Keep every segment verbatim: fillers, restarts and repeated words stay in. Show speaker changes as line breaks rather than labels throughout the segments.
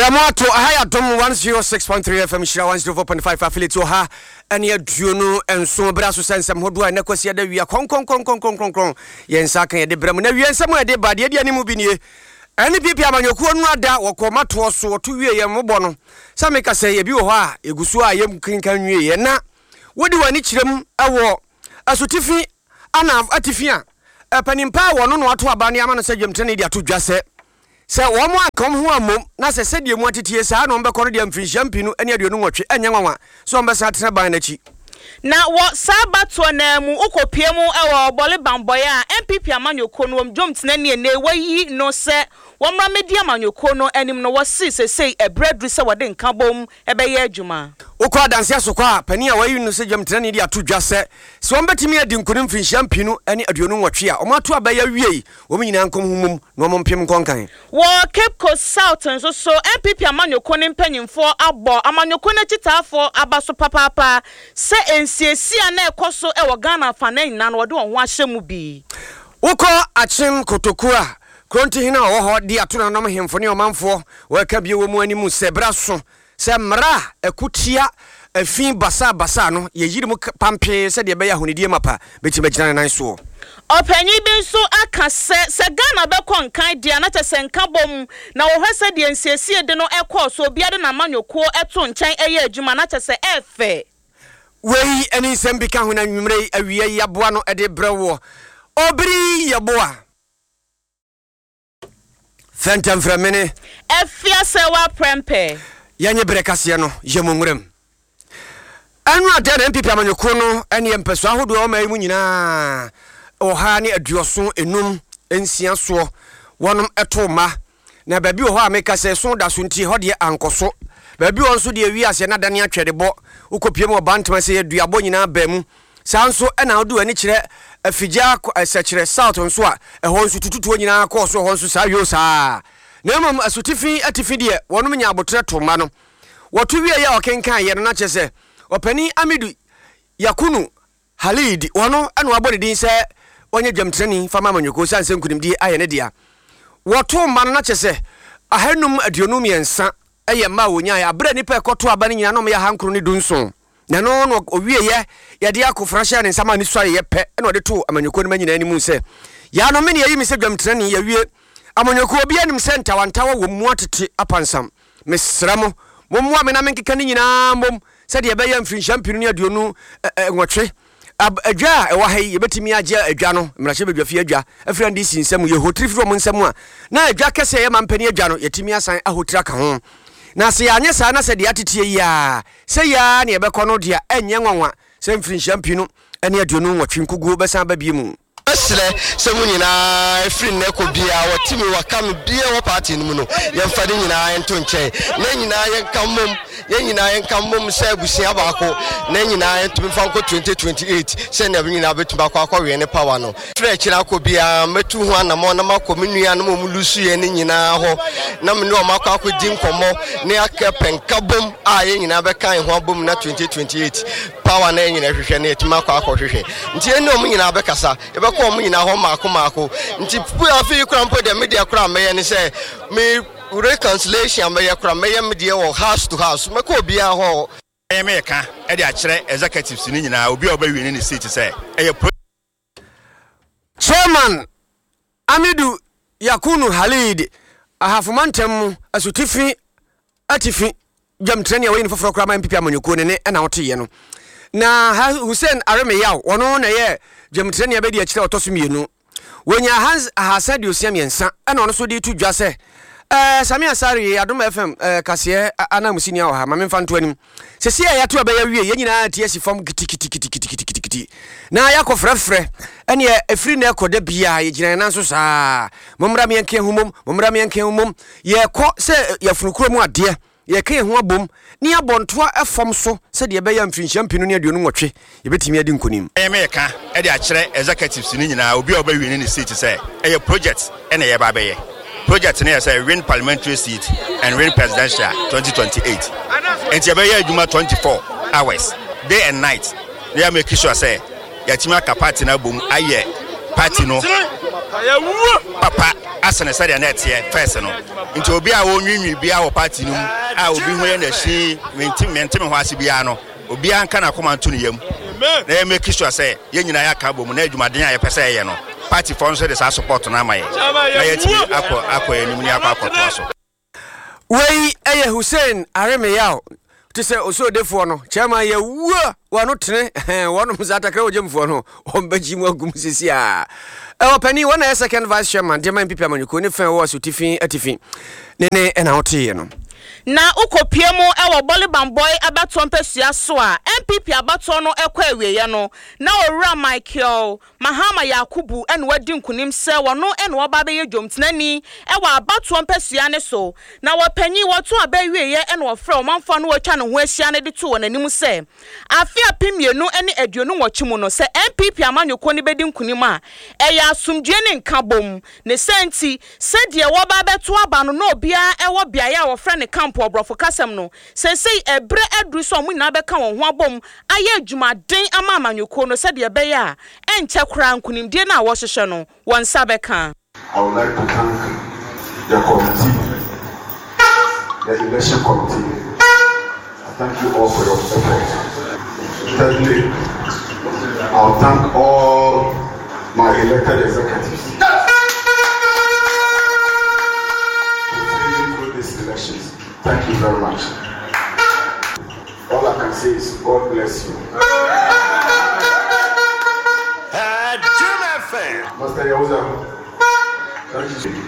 Bramato ahaya dom one oh six point three F M shira one oh four point five affiliate o ha ene aduonu enso bra so sensem hodo a nakwasi ada wi kon kon kon kon kon kon yensa kan ye de bram na wi ensem e de bade de animu bi nie ene pipi amanyokuo nu ada wokomato so to wi ye mbo no sameka se ye bi wo ha egusu a yem kinkan wi ye na wodi wani kirem ewo asotifi ana atifi a panimpa wo no no ato aba ne ama no se dwemtene de ato dwase se wo mo akom ho amom na se se de mu atetie sa na ombe kono de amfinhia mpinu ene aduonu nwotwe enya nwanwa so ombe sa tena ban na chi
na wo sabato na mu ukopie mu ewo bole bamboy a M P P amanyoko no dwomtena ne ne wayi no se womra media amanyoko no anim no wose sesei ebredru se wode nka bom ebeye adwuma
ukwa danse asokwa pani a wayi no se dwomtena ne de atodwa se se ombetimi adi nkonim mfinhia mpinu ene aduonu nwotwe a omato abaya wiei wo nyina nkom humum no omompem konkan
wo Cape Coast South nso so M P P amanyoko ne mpanyimfo abo amanyoko na chitafo abaso papapa se ensiesia na ekoso e wo Ghana fana nyina no wode won ho ahyemu bi
uko achim kotokua kronti hina wo ho di atona no hemfo ne omanfo wo ka bie wo mu animu sebra so se mra ekutia afin basa basa no ye yiri mu pampe se de be ya honidie mapa beti bagina nan so
opanyi bi nso aka se se Ghana be konkan dia na te se nka bom na wo hwese de nsiesie de no ekọ so bia de na manyoko eto nchen eye adwuma na te se efe
wei eni sembika ho na nwumre awie yaboa no ede brewo obri yaboa Phantom Framene
efia se wa prempe
yanye brekase no yemumrem anu ade na M P P amanyoko no ene empeso ahodo o mai mu nyina oha ne aduoso enum ensia so wonom eto ma na baabi o ho ameka se so da so nti ho de ankoso baabi o nso de wi ase na dane atwedebo ukopie mu obantama se aduabo nyina ba mu sanso ena odu ani kire afigya sekire south nso a eho nso tututu nyina ko so ho nso sa yo sa na mom asotifi atifi de wonom nya abotre to ma no wotu wie ya okenkan ye no na chese opani Amidu Yakunu Halid wono ena abode din se onye dwamtrani fama amanyoko sanse nkunimdi aye ne dia wotu ma no na chese ahanum aduonum yensa eye ma wonya ya abra nipa ekoto aba ne nyina no ya hankro ne dunso na no no owie ye ye de akofrahia ne nsama ni sɔre ye pɛ na ɔde to amanyoko ne manyina animu sɛ ya no me ne yi me sɛ dwamtrani ya wie amanyoko obi anim sɛ ntawantawa wɔ mu atete apansam mesra mo mommoa me na menkeka ne nyinaa mom sɛ de ɛbɛyɛ mfinhia mpinu ne aduonu nwɔtwe adwa ɛwɔ ha yi yɛbɛtumi agye adwa no mmarahyɛ badwa fi adwa afiri ande si nsɛm yɛ hotiri firi mo nsɛm a na adwa kɛsɛ yɛ mampani adwa no yɛtumi asan ahotiri aka ho na se anye sa na se de atetie ya se ya ne ebekọ no dia enye nwanwa se mfirinhia mpinu ene aduonu nwotwe nkugu besan ba bie mu
esle se mu nyina efiri ne ko bia wotimi wakam bia wo party no mu no ye mfade nyina ento nche na nyina ye kamom ye nyina ye kamom se abusia baako na nyina ye tumi fanko twenty twenty-eight se na nyina betuma kwa kwa we ne power no fre kira ko bia metu ho anamo na makomenua no mu lusu ye ne nyina ho na me no makwa ko di nkomo ne akapenka bom a ye nyina be kan ho bom na twenty twenty-eight power na nyina hwehwe na etuma kwa kwa hwehwe nti ene omu nyina be kasa ko mu nyina ho maako maako nti pu afi krampo de media kra meye ne se me reconciliation meye kra meye media wo house to house me ko bia ho
eye me ka e de akere executives ni nyina obi a obawi ni state se eye
Chairman Amidu Yakunu Halid ahafumantem asutifi atifi dwamtrani a we ni foforo kra ma M P P amanyoko ne na wote no na Hussein Aremeyaw wono na ye dwamtrani abedi akire otoso mienu wonya Hans Hasan Diosiam yensa na ono so de tu dwa se eh Sami Asari Adom F M eh kase anamusini a ha ma memfa nto anim sesi ya to abeya wie ye nyina tie si fam kitikitikitikiti na yakofrefre ene efiri na ekoda bia ye gina na nso saa momra me yanke humom momra me yanke humom ye ko se yafurukuro mu ade ye kan ho abom ni abontoa efom so se de be ya mfinhia mpinu ne aduonu nwotwe ye betimi adi nkonim
e me ka e de akere executives ni nyina obi a obawi ni state se e project e na ye ba be ye project na say win parliamentary seat and win presidential twenty twenty-eight and ye be ye adwuma twenty-four hours day and night they make sure say yatima ka party na bom aye party no papa asene said na tie first no nti obi a wonwinwi bia wo party no a obi ho ye na hye mentim mentim ho ase bia no obi an kana koma nto ne yam na e make sure say ye nyina ya ka bom na adwumaden a ye pese ye no party for so dey support na amaye na ye ti akọ akọ enim ni akọ akọ so
wei eye Hussein Aremeyao to say osodefo no chairman ye wu wano tene wono mzata kra ojemfo no ombaji mu agum sisi a e opani wona ye second vice chairman de man pipa maniko ne fan wo so tifin atifin ne ne na wote no
na ukopie mu ewo Boliban boy abato mpesua so a M P P abato no ekwa awieye no na owura Michael Mahama Yakubu ene wadi nkunim se wono ene wo ba be ye dwomtenani ewo abato mpesua ne so na wopanyi woto abawieye ene wo fra omanfo no watwa ne ho ahia ne de to wonanim se afia pemienu ene aduonu wochimu no se M P P amanyoko ne bedi nkunim a eya asumdue ne nkabom ne senti se de wo ba beto aba no na obia ewo biaye a wo fra ne camp obrofo kasem no se sei ebre adru so mu nyina beka won ho abom aye adwumaden ama amanyoko no se de be ya enche kura nkunimdie na wo hyehye no won sabeka.
I would like to thank the committee, the election committee. I thank you all for your support. Thirdly, I'll thank all my elected executives for through these elections. Thank you very much. All I can say is God bless you. Master Yahuza, thank you.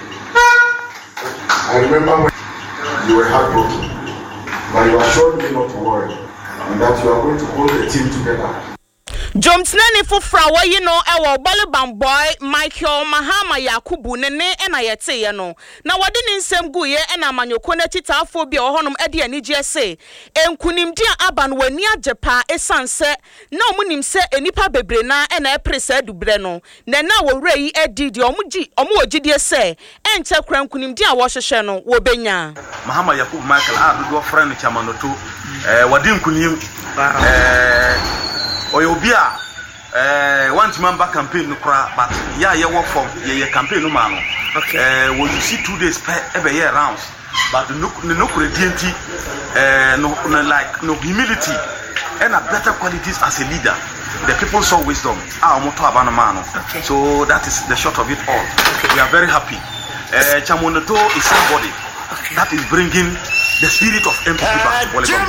I remember when you were heartbroken, but you assured me not to worry, and that you are going to hold the team together.
Jomtnani fufra wa yi no ewo Boliban boy Michael Mahama Yakubu ne ne ena yete ye no na wode ne nsem guye ena amanyoko na titafo bi ohonom ade anigye se enkunimdi aba no wani ajepa esanse na omunim se enipa bebre na ena epresa dubre no na na wowura yi adidi omugi omu ogidie se enche kura enkunimdi a wo hyehye no wo benya
Mahama Yakubu Michael a do friend chamanoto eh wade enkunim eh Oyobia eh want member campaign no kra but yeah yeah work from yeah campaign no man okay eh when you see two days per every year rounds but no no credibility eh no, no like no humility and a better qualities as a leader. The people saw wisdom ah moto abana man okay. So that is the short of it all. Okay. We are very happy. eh Chamonoto is somebody okay. That is bringing the spirit of M P P back to Boliban.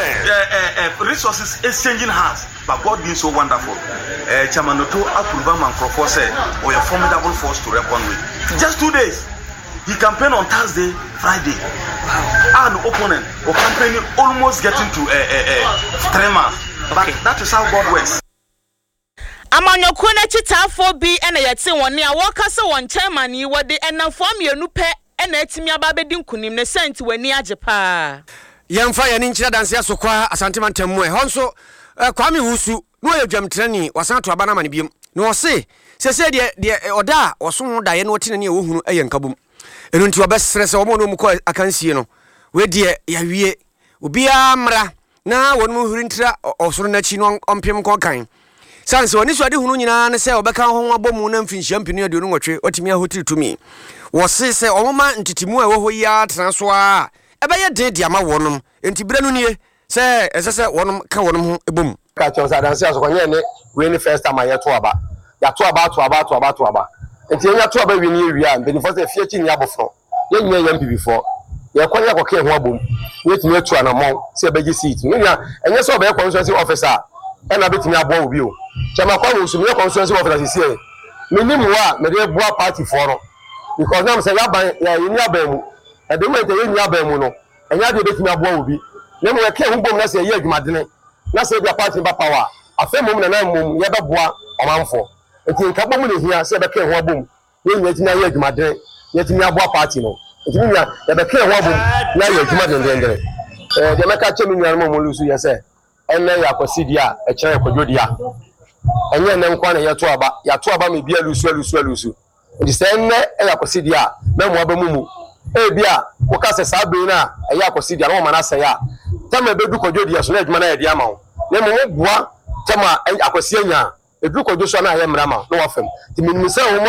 Uh, uh, resources exchanging hands, but God being so wonderful. Uh, Chamanoto approve man Crawford said, "Or a formidable force to reckon with." Just two days, he campaigned on Thursday, Friday. Wow. An opponent or campaigning almost getting to a uh, uh, uh, three months. But okay. That is how God works.
Amanyoko na chitafo bi ena yete woni a wokase won chairman yi wode enafo mienu pe ena etimi ababedi nkunim ne senti wani ajepa
yemfa ye ni nkyira danse asokwa asantema ntammu e honso kwame wusu no ye dwamtrani wasan to aba na mane biem no se sese de de oda oso ho da ye no tene ne wohunu eye nkabom enu nti obesere se omo no mu ko akansie no we de ya wie obi amra na wonu huri ntira osoro na chi no ompem ko kan sanse woni so ade hunu nyina ne se obeka ho abomu na mfinhia mpinu ade no nwotwe otimi ahotiri tumi wo se se omoma ntitimu a wo ho ya transo a ebe ye de dia ma wonom enti bire no nie se esese wonom ka wonom ho ebom
ka chonsa danse asokonye ne we ni first time aye to aba ya to aba to aba to aba to aba enti enya to aba we ni ewia and the first fie chi ni abofro ye nya yam P before ye kwanya koke ho abom we timi atu anamon se beji seat we nya enye so be constituency officer e na betimi abo obi o chama kwa wo sumi constituency officer sie minimu wa me de boa party for no because now say ya ban ya ni aban mu e de mo te ye ni aban mu no enya de betimi abo obi na mo ke hu bom na say ye adwumadene na say dia party ba power afa mum na na mum ye be boa omanfo enti nka bom ne hia say be ke ho abom ye nya timi ye adwumadene ye timi abo party no enti nya ye be ke ho abom na ye adwumadene ndende eh de meka che mi nua mo mo lusu ye say enne ya kwasidia e kire kwadwodia enye ne nkwa na ye to aba ya to aba me bia lusu lusu lusu ndi se enne e ya kwasidia na mo aba mumu e bia wo ka se sabe na e ya kwasidia na mo mana se ya tama bedu kwadwodia so na adwuma na ye dia ma wo ne mo boa tama akwasia nya edu kwadwo so na ye mrama no wafem ti minimisa wo mu a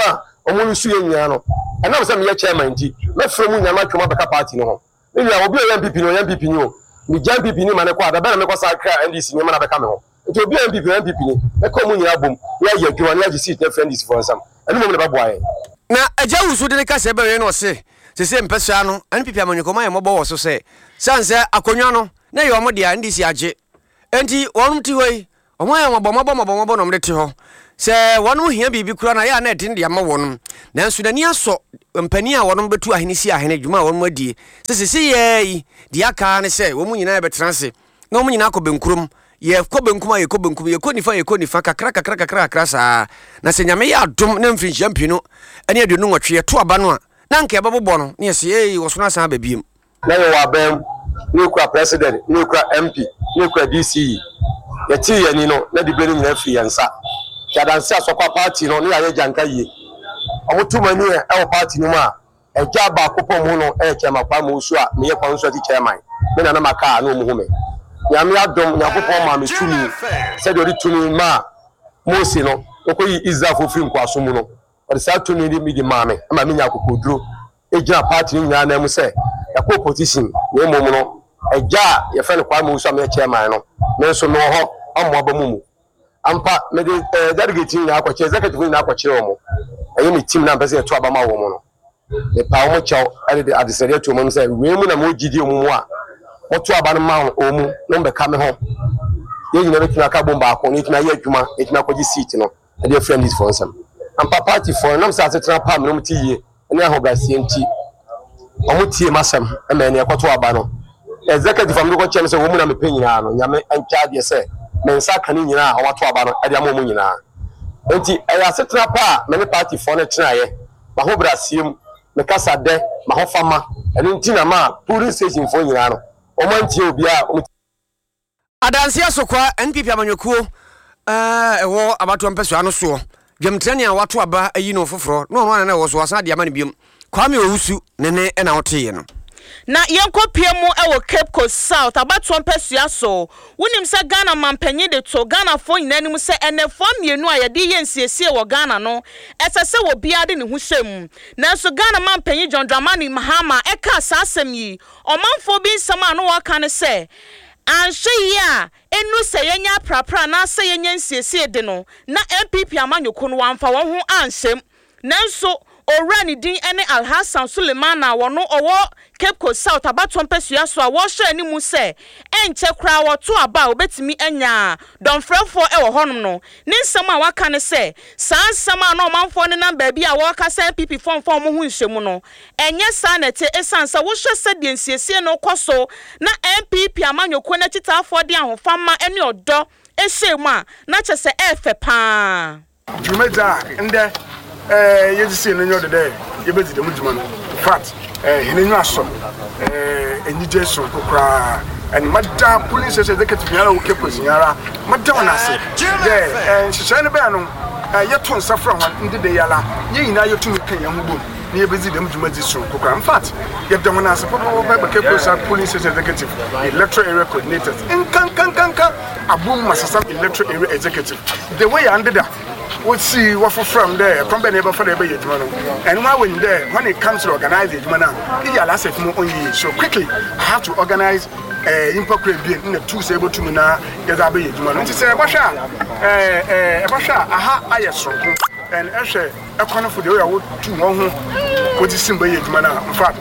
omo no su ye nyina no e na me say me chairman di me frɛ mu nyama twoma beka party no ho me nya obi o M P P no M P P ni o me jam P P ni ma ne kwa da be na me kwa sa kra N D C nyama na beka me ho nti obi M P P M P P ni e ko mu nyina bom ya ye dwuma na ya seat na friend is for nsam enu mo ne ba boa ye
na agya wusu de ka se be we no se se se mpesa no N P P amanyoko ma ye mo bo wo so se sanse akonwa no na ye omo dia N D C age enti wonum ti hoi omo ye mo bo mo bo mo bo mo bo no mde ti ho se wonum hia bibi kura na ya na edin dia ma wonum nanso nani aso mpani a wonum betu ahenisi ahene dwuma wonum adie se se se ye di aka ne se wo mu nyina be transe na wo mu nyina akɔbenkurum ye ko benkum aye ko benkum ye ko nifa ye ko nifa kakra kakra kakra kakra sa na se nyame ya adom na mfiri champion no ene aduonu nwotwe ye to aba no a na nka ebabobɔ no ne se eh wo so na san ba biem
na ye wa bam ne kwa president ne kwa M P ne kwa D C ye ti ye ni no na di benu nyina fi yansa ya danse asokwa party no ne ya janka yie omutuma ni e wo party no ma eja ba kopom ho no e chema kwa mo su a me ye kwa nso ti chairman me na na maka na omu ho me yami adom yakopon ma me tumi se de ori tumi ma Mose no okoyi Israel fo fi nkwaso mu no ori sa tumi di mi di ma me ma me nyakokoduro eja party ni nya na mu se yakop position we mom no eja ye fe no kwa mo so me chairman no me so no ho ammo abamu mu ampa me de delegate ni akwache executive ni akwache omo eyi mi team na mpese to abama wo mo no e pa omo chaw ade de adesere to mo se we mu na mo gidi omo mu a moto abanu ma omu no be ka me ho ye nyina be tuna ka bomba akon ni tuna ye adwuma e tuna kwaji seat no e dey friend is for some and party for no say tuna pa me no mti ye ene ahogasie nti omu tie masam e me ne ekoto aba no executive am go chem say wo mu na me pe nyina no nyame ancha de say me nsa ka ni nyina a wato aba no e dey amomu nyina nti e ya tuna pa me ne party for no tuna ye ma ho brasiem me kasa de ma ho fama ene nti na ma police station for nyina no omanti obia
adanse asokwa N P P amanyekuo eh ewo abato mpesua no so dwemtrane a wato aba ayi no foforo no no na wo so wasan de amane biom kwame owusu nene na woteye no
na yenkopie mu ewo Cape Coast South abato mpesua so wonim se Ghana mampanyi de to Ghana fo nyinanim se enefo mienu a yede yensiesie wo Ghana no esese wo bia de ne hu hwem nanso Ghana mampanyi John Dramani Mahama eka asasem yi omanfo bi nsama no waka ne se anhwe ya enu se yenya prapra na se yenya nsiesie de no na M P P amanyoko no wamfa wo ho ansem nanso owura ni din ene Alhassan Suleiman na wono owo Cape Coast South abato mpesua so a wo hwe ani mu se enche kra wo to aba obetimi anya donfrefo e wo honom no ni nsam a waka ne se san nsam a no manfo ne number bi a wo ka se M P P fon fon mo hu nhwemu no enye sa na te esansa wo hwe se de nsiesie no koso na M P P amanyoko na titafo de ahofama ene odo ehwemu a na chese efe pa
Jumeda nde eh yezi se no nyodo de yebezi de mujuma no fat eh hinenyu aso eh enije so kokra and madam police executive yara wo keposi yara madam na se yeah eh hihye ne be no yeto nsafra ho ndi de yala ye nyina yetumi kan ya hubo ne yebezi de mujuma di so kokra in fact yebdam na se popo popo keposi police executive electoral area coordinators in kan kan kan kan abum masasa electoral area executive the way under that what see what from there company ever for the bay and why when there when it comes to organize it man only so quickly I have to organize uh impact being in the two able to na get a bay say basha eh eh basha aha ayeso and ehwe econo for the way I would to one what is simba in fact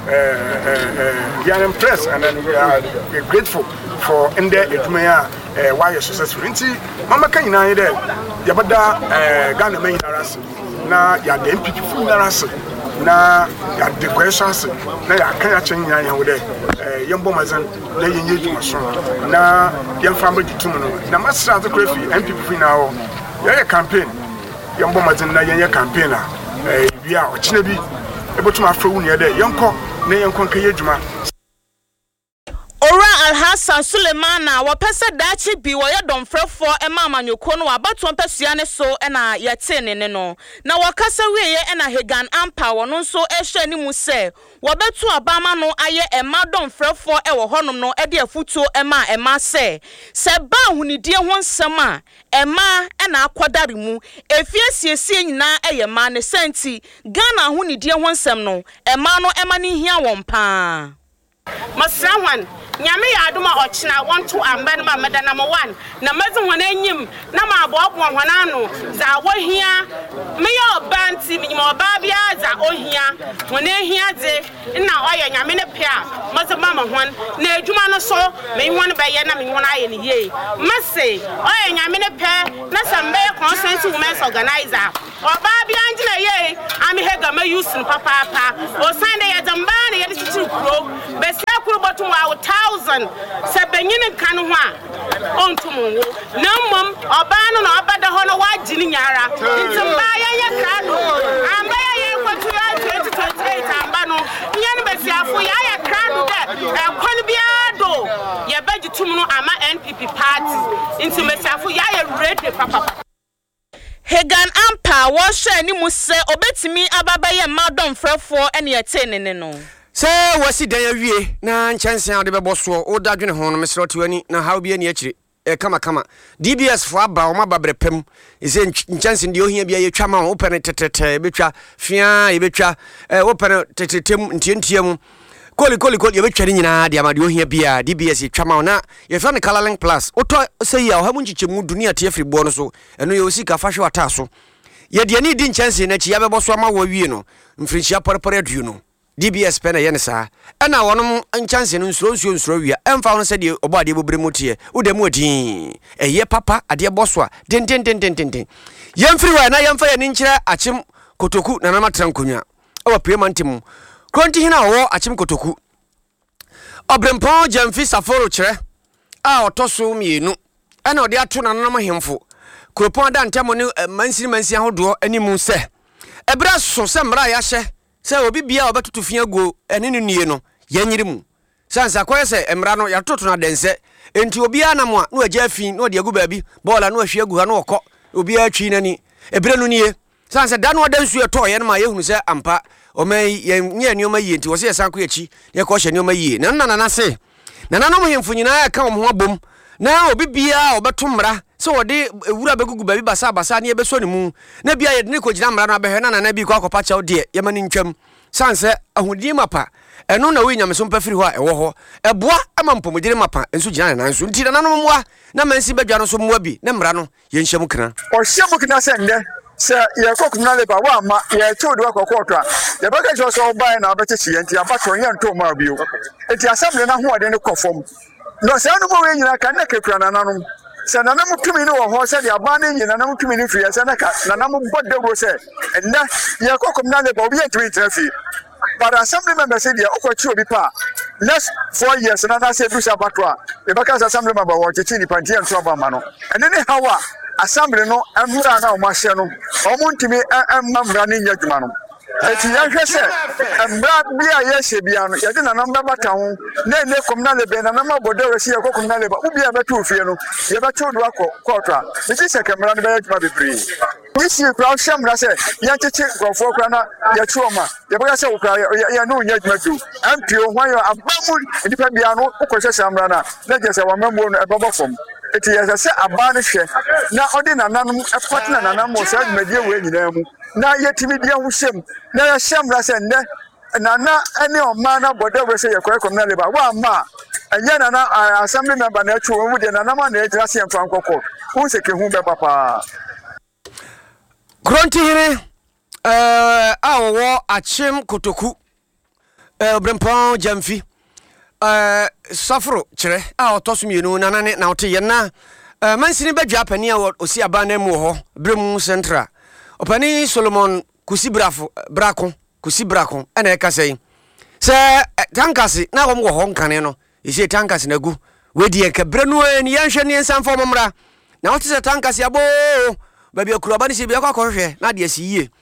uh we are impressed and then we are grateful for in there edumaya eh why you successful nti mama kan nyina there yabada eh Ghana men narase na ya de M P P fu narase na ya de questions na ya kan ya chen nyanya wo there eh yembo mazan na yenye dwuma so na yemfa magitum no na masra to krefi M P P fu na ho ya campaign yembo mazan na yenye campaign a eh bia o chine bi ebotum afra wu ne there yenko na yenko kan ye dwuma
Ora Alhassan Asa Sulemana wapese dachi bi wo yedom frefo ema amanyoko no abato mpesua ne so na yete ne no na wakasa wiye na Hegan Ampa wono nso ehwe ni mu se wobetu abama no aye ema dom frefo e wo honom no e de afutuo ema ema se se ba hunidie ho nsem a ema na akodare mu efie siesie nyina eye ma ne senti Ghana hunidie ho nsem no ema no ema ne hia won pa Masrawan nyame ya aduma ochina want to amban ma meda number one na mezi hon anyim na ma aboabo hon anu za wohia me yo banti me mo ba bia za ohia hon ehia de na oye nyame ne pia mazi mama hon na adwuma no so me hon ba ye na me hon aye ne ye mase oye nyame ne pe na sambe consensus women's organizer oba bia ngina ye ami hega ma use papa papa o sande ye zamba na ye de chichi kro besi akuru botu wa thousand sebenyine kan ho a ontumu na mmom oba no na obada ho no wagini nyara ntimba ya ye krado amba ya ye kwatu ya twenty twenty-eight amba no nyane besiafo ya ye krado de ekwan biado ye baji tum no ama N P P party intimesiafo ya ye ready papa Hegan Ampa wo hwe ni mu se obetimi ababa ye madom frefo ene ye tenene no
se wasi dan awie na nchanse a de beboso o dadwene ho no mesro tiwani na hawo bia ne akire e kama kama D B S fo aba o mababre pem ise nchanse de ohia bia ye twa ma o pene tetete betwa fia ye betwa e o pene tetetem ntientiam koli koli koli ye betwa ni nyina de amade ohia bia D B S ye twa ma na ye fa ne Colorlink Plus o to sei ya o ha mu nchichemu dunia te afri bo no so eno ye osika fa hwe ata so ye de ni di nchanse na chi ya beboso ma wo wie no mfrinchia porpore adu no D B S pena yene sa ena wonom nchanse no nsuro nsuro nsuro wia emfa wono se de obade bobre motie udemu odin eye papa ade boswa den den den den den yemfiri wa na yemfa ye nkire achim kotoku na na matran konwa awa premantim kronti hina wo achim kotoku obrempon jamfi saforo kire a otoso mienu ena ode ato na na hemfo kropon da ntamo ne mansiri mansi ahodo animu se ebra so se mra ya hye se obi bia obatutu fia go ene ne nie no yanyiri mu sansa koye se emra no yatoto na dense enti obi anamo a no agya afin no de agu baabi bola no ahwe agu ha no okọ obi atwi nani ebere no nie sansa da no odansu eto ye no ma yehunu se ampa o mai ye nioma yie enti wo se sanko yachi ye ko hye nioma yie na nana na se nana no mohemfu nyina ya ka wo ho abom na obi bia obeto mra so wode ewura begugu baabi basa basa ne ebeso ne mu na bia ye ne ko gina mra no abehwe na nana bi ko akopa chaw de ye mani ntwam sanse ahudi mapa eno na we nyameso mpafiri ho a ewo ho eboa ama mpomodire mapa enso gina na nso nti na no moa na mansi badwa no so moa bi na mra no ye nhyem kra
o hyem kna se nde se ye kokuna leba wa ma ye chodo akokotwa ye baka jo so bai na abechi ye nti abato ye nto ma bio enti assembly na ho ade ne kofom no se anu mo we nyina kan na kekura na nanom se na nam tumi ne wo ho se de aba ne nyina nam tumi ne fie se na ka na nam bodde go se enna ye kokuna leba obi entwi trafi but assembly member said ya okwachi obi pa next four years na na se dusa batwa e baka assembly member wo chichi ni panti ento aba ma no ene ne hawa assembly no amura na o ma hye no o mu ntimi amamra ne nyadwuma no eti ya hwese amra bia ye hye bia no ye de na namba bata ho na ne komna lebe na namba bodo we se ye komna lebe ubi ya betu fie no ye betu do akọ kọtra me ti se kemra no be yadwuma bebre this year crowd shamra say ya cheche gofo kra na ya chuoma ye baka se ukra ya no nyadwuma tu ampio hwan yo abamu ndipa bia no ukọhye shamra na na je se wa membo no ebabo fom eti ya se abane hwe na odi nananum ekwatna nanam so adwumadie we nyina mu na yetimi dia hu hyem na ya shamra se nne nana ene o ma na bodo we se ye kwai komna leba wa ma anya nana assembly member na atwo mu de nanam na ejira se emfa nkokọ hu se ke hu be papa
kronti hire eh awo achim kotoku eh brempon jamfi eh safro kire a otoso mienu nana ne na ote ye na eh mansini badwa pani a osi abana mu ho bremu central opani Solomon kusibrafo brako kusibrako ena e kasei se tankasi na wom wo ho nkane no ise tankasi na gu wedi e kabre no en yanhwe ne ensamfo momra na wote se tankasi abo ba bi akura ba ne se bi akwa kohwe na de asiyie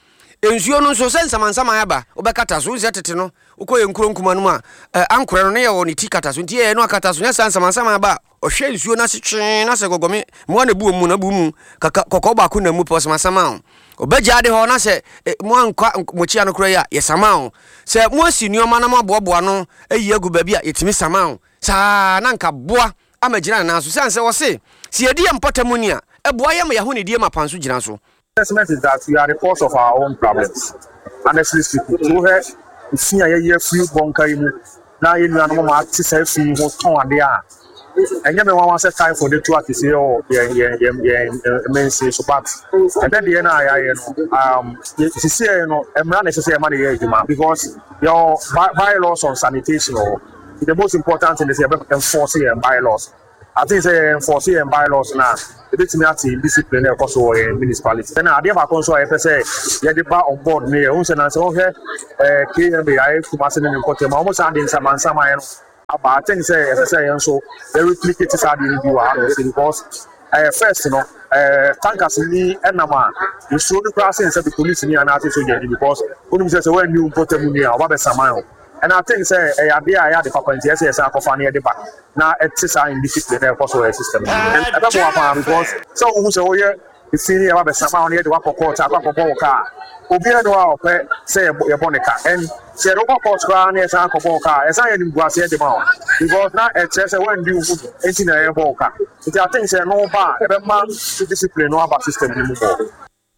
ensuo no so sense mansama ya ba obekata so nse tete no ukoye nkuro nkuma no a ankore no ne ye woni ti kata so nti ye no akata so nya sense mansama ya ba ohwe ensuo na se twen na se gogome mo na bu mu na bu mu kokko ba ko na mu pos mansama obeja de ho na se mo anka mo chia no kura ya ye sama se mo asi nuoma na mo boboa no ayi agu ba bi a yetimi sama sa na nka boa amagina na so sense wo se si edi empotamu ni a eboa yam ya ho ne die mapanso gina so.
Assessment is that we are the cause of our own problems. Honestly speaking, so here, we see a year free bunker. Now you know, I'm not to say free what's on there. And you know, I want to time for the two to say, oh, yeah, yeah, yeah, yeah, men say so, but and then the N I A, you know, um, you see, you know, I'm not necessarily money here, because your bylaws on sanitation, or the most important thing is enforcing bylaws. I think say enforcing bylaws now. The bit discipline across our municipality. Then I have a console. I say, yeah, the bar on board me. Who said, "I say, okay, K M B I to Martin in Kotem. Almost ending some and some. But I think say, as I say, and so they replicate this idea in the because first, you know, tankers in the enema. You show the class and the police in the anati so because when you say when you put them in the Wabe Samao. And I think say I idea I had the papa yes yes I for near the back. Now it's a indiscipline across our system. And I don't know because so who say oh yeah the senior have some near the work of court a car. Obi no a pay say your bonica and say robo court car near some car as I am go say the mount because now it's say when you eighteen a car. It I think say no bar every man to discipline no about system anymore.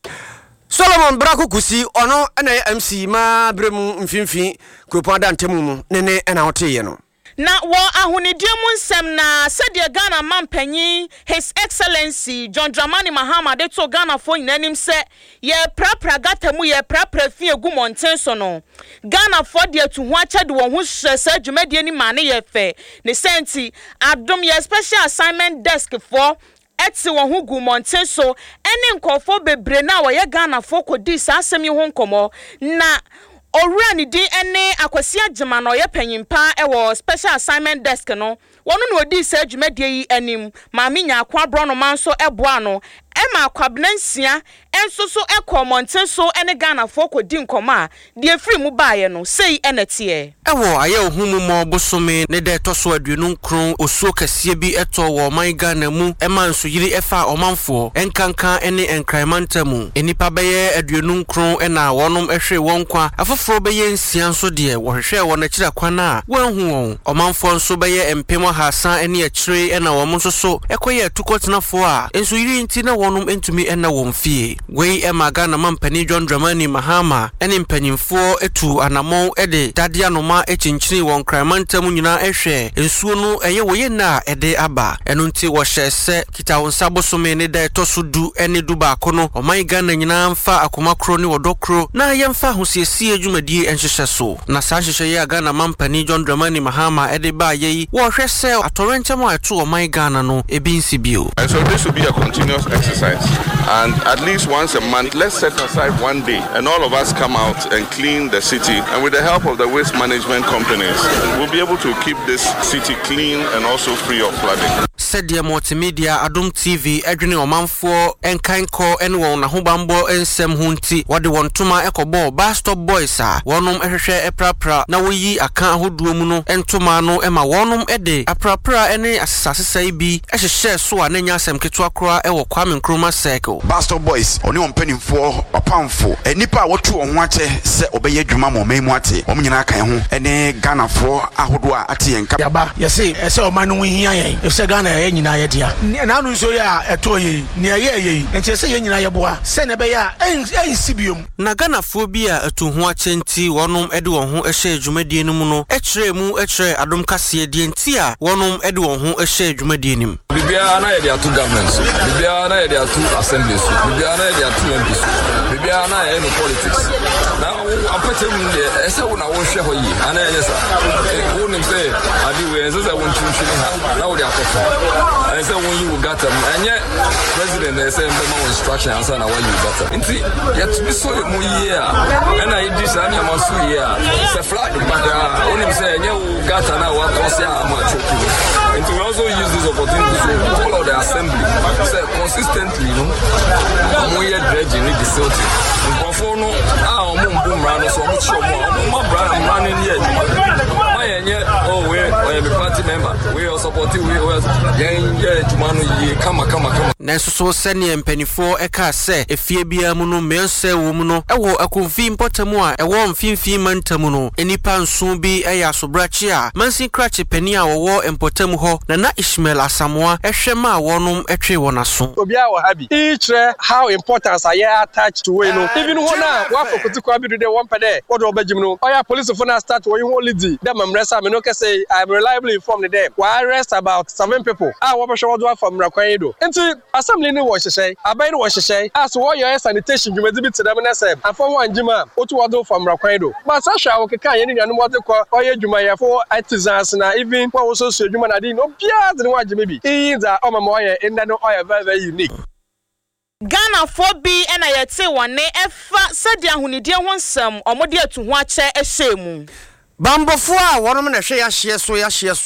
Solomon Brako Kusi ono na M C ma bremu mfimfi kropada ntemu mu nene na hote no
na wo ahonedie mu nsem na sede Ghana mampanyi His Excellency John Dramani Mahama de to Ghana fo nyinanim se ye prapra gata mu ye prapra fi egu monten so no Ghana fo de to ho achede wo ho hwese adwumadie ni ma ne ye fe ne senti adom ye special assignment desk for eti wo hu gu monten so ene nkofo bebre na wo ye Ghana fo kodi sa asem yi ho nkomo na owura ni din ene akwasi agema no ye panyimpa e wo special assignment desk no wono no odi sa adwumadie yi anim ma menya akwa bro no man so eboa no ema akwabnansia enso so ekọ monten so ene Ghana fo kodi nkoma de free mu baaye no sei enete
ewo aye ohumu mo bosome ne de toso aduonu nkron osuo kase bi eto wo man Ghana mu ema nso yiri efa omanfo enkankan ene enkraimanta mu enipa beye aduonu nkron ena wonom ehwe wonkwa afoforo beye nsia nso de wo hwehwe wo na kira kwana wanhu won omanfo nso beye empemo hasan ene akire ena wo nso so ekoye tukotenafo a enso yiri nti na wonum entumi ena won fie wei ema Ghana mampani John Dramani Mahama ene mpanyimfo etu anamo ede dadia noma echinchini won kramanta mu nyina ehwe ensuo no eye woye na ede aba eno nti wo hyese kita won sabosome ne da etosudu ene duba kono oman Ghana nyina mfa akomakro ne wodokro na yemfa hosiesie adwumadie enhyehyɛ so na sa hyehyɛ ye Ghana mampani John Dramani Mahama ede ba ye wo hwese atorenchemo eto oman Ghana no ebi nsibio.
And so this will be a continuous exercise, and at least once a month let's set aside one day and all of us come out and clean the city, and with the help of the waste management companies we'll be able to keep this city clean and also free of flooding.
Sedia multimedia Adom T V edwene omanfo enkanko ene won na hobambo ensem hunti wode won toma ekobo Bastop Boys a wonom ehwehwe eprapra na woyi aka ahoduo mu no entoma no ema wonom ede aprapra ene asasasai bi ehhehye so a nanya asem keto akora ewo Kwame Nkrumah circle.
Bastop Boys oni ompanimfo opamfo enipa wotu ohun ache se obeye dwuma mo memu ate om nyina kan ho ene Ghana fo ahodo a ate yenka
yaba yesi ese o manu hia yen ese Ghana ye nyina ye dia na anu so ya eto ye ne ye ye nti ese ye nyina ye boa se ne be ya en sibiom
na Ghana fo bi a eto ho ache nti wonom ede won ho ehye adwumadie no mu no ekire mu ekire adom kase die nti a wonom ede won ho ehye adwumadie nim
bibia na ye dia to government bibia na ye dia to assembly bibia na ye dia to M P bibia na ye no politics na apete mu de ese wo na wo hwe ho yi ana ye sa wo nim say adi we ese won chunchini ha na wo dia kofa ese won yi gata enye president ese mbe ma instruction ansa na wa yi gata nti yet bi so mu yi a na yi dis ani amasu yi a se flag back wo nim say enye wo gata na wa tosi ama choki. And we also use this opportunity to follow the assembly. Say consistently, no. Amu ye dredging ni disoti. Nkofo no a omo mbu mra no so omo chi omo omo bra na mra ni ye. My nye oh we I am a party member. We are supporting we we yen ye juma no ye kama kama kama.
Nanso so sene mpanifo eka se efie bia mu no mense wo mu no ewo akonfi importamu a ewo mfimfi mantamu no enipa nso bi eya sobrachi a mansin krachi pani a wo importamu ho na na Ishmael Asamoah ehwema wonum etwe wonaso
obia wo habi ichre how important are you attached to we no even one na wa fokuti kwa bi do de one pede what do obajim no oya police for na start wo yin holiday dem amresa me no ke say I'm reliably informed them wa arrest about seven people ah wo be show do from rakwan do enti assembly ni wo hyehyɛ abai ni wo hyehyɛ as wo your sanitation dwumadi bi tedam na sɛ afɔ wan jima otu wodo from rakwan do but sa hwa wo keka yɛn nuanu mo de kɔ ɔyɛ dwuma yɛ for artisans na even wo so so dwuma na di no bia de wa jime bi in za o mama ɔyɛ in no ɔyɛ very very unique.
Ghana for bi ena yete wone efa sedi ahunidie ho nsɛm ɔmode atu ho akyɛ ɛhyɛ mu
Bambofo a wɔnom na hwɛ ya hye so ya hye